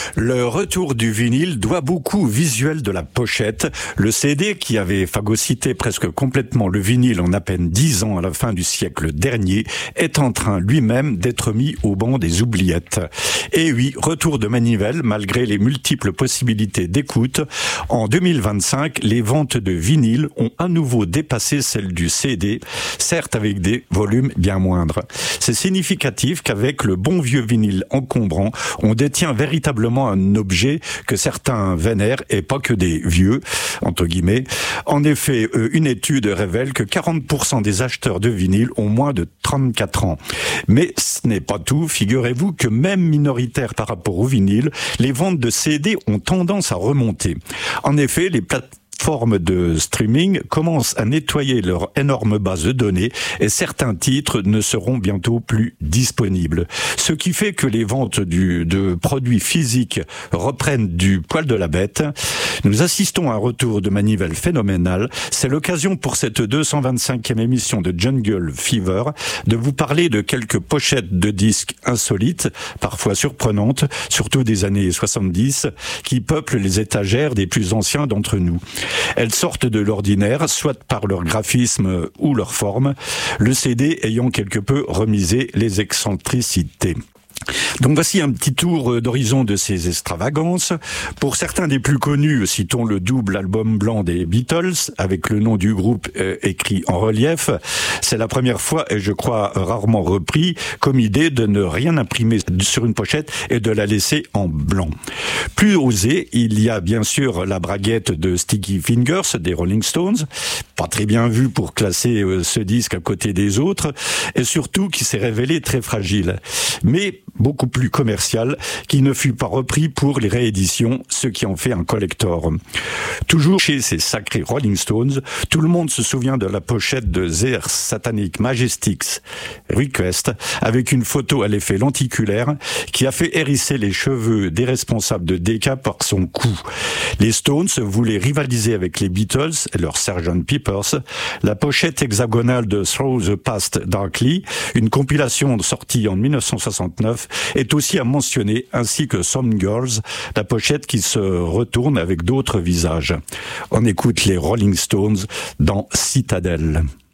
Le retour du vinyle doit beaucoup au visuel de la pochette. Le CD, qui avait phagocyté presque complètement le vinyle en à peine 10 ans à la fin du siècle dernier, est en train lui-même d'être mis au banc des oubliettes. Et oui, retour de manivelle, malgré les multiples possibilités d'écoute. En 2025, les ventes de vinyle ont à nouveau dépassé celles du CD, certes avec des volumes bien moindres. C'est significatif qu'avec le bon vieux vinyle encombrant, on détient véritablement un objet que certains vénèrent, et pas que des vieux, entre guillemets. En effet, une étude révèle que 40% des acheteurs de vinyle ont moins de 34 ans. Mais ce n'est pas tout. Figurez-vous que même minoritaires par rapport au vinyle, les ventes de CD ont tendance à remonter. En effet, les plateformes de streaming commencent à nettoyer leur énorme base de données et certains titres ne seront bientôt plus disponibles. Ce qui fait que les ventes de produits physiques reprennent du poil de la bête. Nous assistons à un retour de manivelle phénoménal. C'est l'occasion pour cette 225e émission de Jungle Fever de vous parler de quelques pochettes de disques insolites, parfois surprenantes, surtout des années 70, qui peuplent les étagères des plus anciens d'entre nous. Elles sortent de l'ordinaire, soit par leur graphisme ou leur forme, le CD ayant quelque peu remisé les excentricités. Donc voici un petit tour d'horizon de ces extravagances. Pour certains des plus connus, citons le double album blanc des Beatles, avec le nom du groupe écrit en relief. C'est la première fois, et je crois rarement repris, comme idée de ne rien imprimer sur une pochette et de la laisser en blanc. Plus osé, il y a bien sûr la braguette de Sticky Fingers des Rolling Stones, pas très bien vu pour classer ce disque à côté des autres, et surtout qui s'est révélé très fragile. Mais beaucoup plus commercial, qui ne fut pas repris pour les rééditions, ce qui en fait un collector. Toujours chez ces sacrés Rolling Stones, tout le monde se souvient de la pochette de Their Satanic Majestics Request, avec une photo à l'effet lenticulaire, qui a fait hérisser les cheveux des responsables de Decca par son cou. Les Stones voulaient rivaliser avec les Beatles et leur Sgt. Pepper's. La pochette hexagonale de Through the Past Darkly, une compilation sortie en 1969, est aussi à mentionner, ainsi que Some Girls, la pochette qui se retourne avec d'autres visages. On écoute les Rolling Stones dans Citadel.